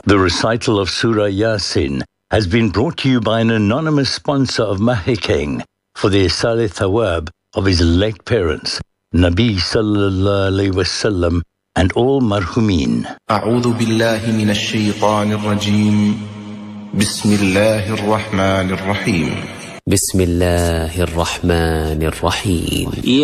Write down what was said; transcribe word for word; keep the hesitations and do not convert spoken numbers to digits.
The recital of Surah Yasin has been brought to you by an anonymous sponsor of Mahikeng for the Isale Thawab of his late parents, Nabi Sallallahu Alaihi Wasallam, and all marhumin. أعوذ بالله من الشيطان الرجيم بسم الله الرحمن الرحيم بسم الله الرحمن الرحيم